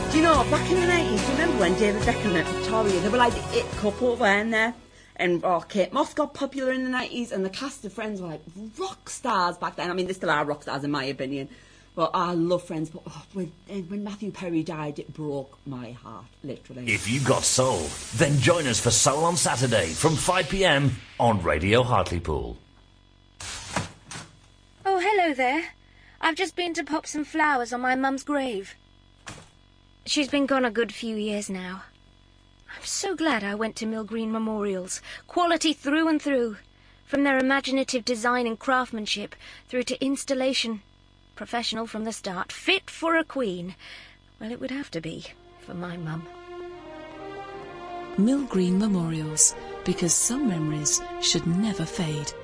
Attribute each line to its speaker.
Speaker 1: Do you know, back in the 90s, do you remember when David Beckham and Victoria, they were like the it couple, weren't they? And Kate Moss got popular in the 90s, and the cast of Friends were like rock stars back then. I mean, they still are rock stars in my opinion. But I love Friends. But when Matthew Perry died, it broke my heart, literally.
Speaker 2: If you got soul, then join us for Soul on Saturday from 5 p.m. on Radio Hartlepool.
Speaker 3: Oh, hello there. I've just been to pop some flowers on my mum's grave. She's been gone a good few years now. I'm so glad I went to Mill Green Memorials. Quality through and through. From their imaginative design and craftsmanship through to installation. Professional from the start. Fit for a queen. Well, it would have to be for my mum.
Speaker 4: Mill Green Memorials, because some memories should never fade.